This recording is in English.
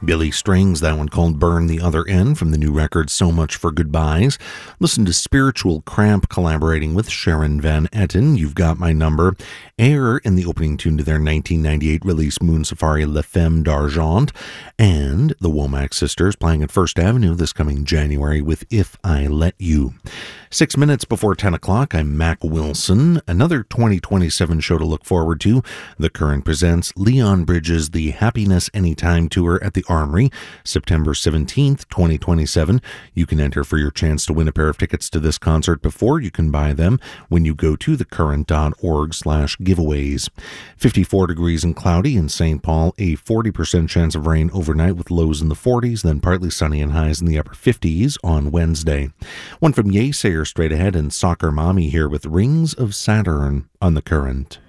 Billy Strings, that one called Burn the Other End from the new record So Much for Goodbyes. Listen to Spiritual Cramp collaborating with Sharon Van Etten, You've Got My Number. Air in the opening tune to their 1998 release Moon Safari La Femme d'Argent. And the Womack Sisters playing at First Avenue this coming January with If I Let You. 6 minutes before 10 o'clock, I'm Mac Wilson. Another 2027 show to look forward to. The Current presents Leon Bridges' The Happiness Anytime Tour at the Armory, September 17th, 2027. You can enter for your chance to win a pair of tickets to this concert before you can buy them when you go to thecurrent.org/giveaways. 54 degrees and cloudy in St. Paul, a 40% chance of rain overnight with lows in the 40s, then partly sunny and highs in the upper 50s on Wednesday. One from Yesayer straight ahead, and Soccer Mommy here with Rings of Saturn on The Current.